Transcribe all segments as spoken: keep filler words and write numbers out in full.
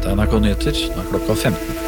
Dette er N R K Nyheter, nå er klokka femten.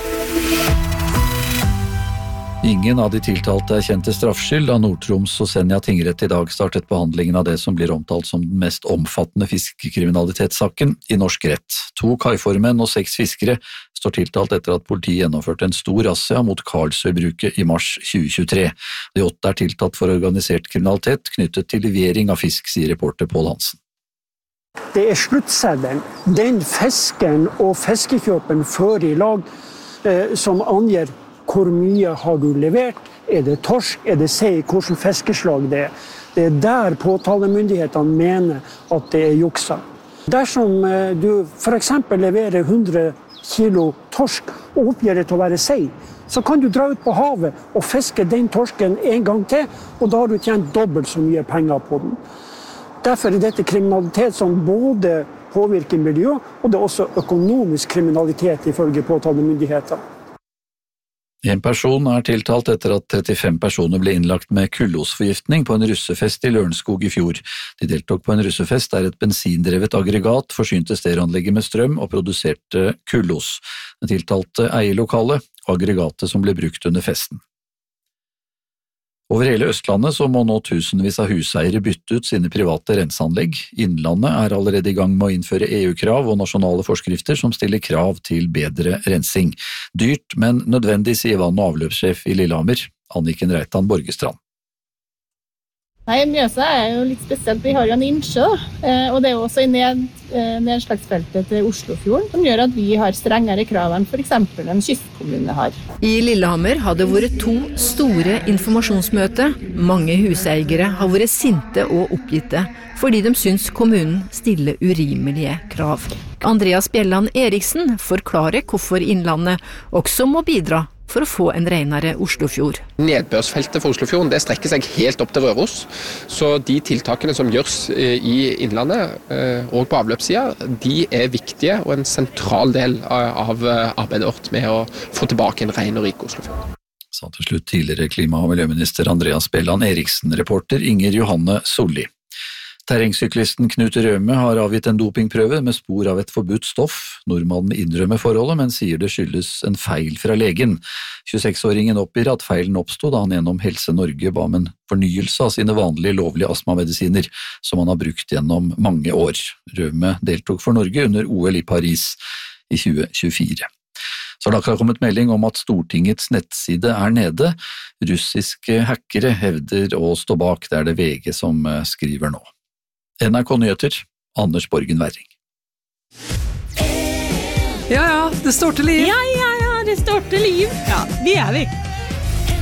Ingen av de tiltalte er kjent til straffskyld da Nord-Troms og Senja tingrett i dag startet behandlingen av det som blir omtalt som den mest omfattende fiskekriminalitetssaken i norsk rett. To kaiformenn og seks fiskere står tiltalt etter at politiet gjennomførte en stor razzia mot Karlsøybruket i mars tjue tjuetre. De åtte er tiltalt for organisert kriminalitet knyttet til levering av fisk, sier reporter Pål Hansen. Det er sluttseddelen, den fisken og fiskekjøpen før i lag eh, som angir hvor mye har du levert, er det torsk, er det sei, hvordan fiskeslag det er. Det er der påtalemyndighetene mener at det er juksa. Dersom eh, du for eksempel leverer hundre kilo torsk og oppgir det til å være sei, så kan du dra ut på havet og fiske den torsken en gang til, og da har du tjent dobbelt så mye penger på den. Derfor er dette kriminalitet som både påvirker miljø, og det er også økonomisk kriminalitet ifølge påtalemyndighetene. En person er tiltalt etter at trettifem personer ble innlagt med kullosforgiftning på en russefest i Lørenskog i fjor. De deltok på en russefest der et bensindrevet aggregat forsynte stereoanlegget med strøm og produserte kullos. Den tiltalte eier lokalet og aggregatet som ble brukt under festen. Over hele Østlandet så må nå tusenvis av huseiere bytte ut sine private renseanlegg. Innlandet er allerede i gang med å innføre E U-krav og nasjonale forskrifter som stiller krav til bedre rensing. Dyrt, men nødvendig, sier vann- og avløpssjef i Lillehammer, Anniken Reitan Borgestrand. Nei, Mjøsa er jo litt spesielt. Vi har jo en innsjø, og det er jo også i ned, nedslagsfeltet til Oslofjorden, som gjør at vi har strengere krav enn for eksempel en kystkommune har. I Lillehammer har det vært to store informasjonsmøter. Mange huseiere har vært sinte og oppgitte, fordi de syns kommunen stiller urimelige krav. Andreas Bjelland Eriksen forklarer hvorfor Innlandet også må bidra for å få en renere Oslofjord. Nedbørsfeltet for Oslofjorden det strekker seg helt opp til Røros, så de tiltakene som gjørs i Innlandet og på avløpssiden, de er viktige og en sentral del av arbeidet vårt med å få tilbake en ren og rik Oslofjord. Sa til slutt tidligere klima- og miljøminister Andreas Bjelland Eriksen, reporter Inger Johanne Solli. Terrengsyklisten Knut Røme har avgitt en dopingprøve med spor av et forbudt stoff. Nordmannen innrømmer forholdet, men sier det skyldes en feil fra legen. tjueseksåringen oppgir at feilen oppstod da han gjennom Helse Norge ba om en fornyelse av sine vanlige lovlige astmamedisiner, som han har brukt gjennom mange år. Røme deltok for Norge under O L i Paris i tjue tjuefire. Så har det akkurat kommet melding om at Stortingets nettside er nede. Russiske hackere hevder å stå bak, det er det V G som skriver nå. N R K Nyheter, Anders Borgen Werring. Ja, ja, det står til liv. Ja, ja, ja, det står til liv. Ja, vi er vi.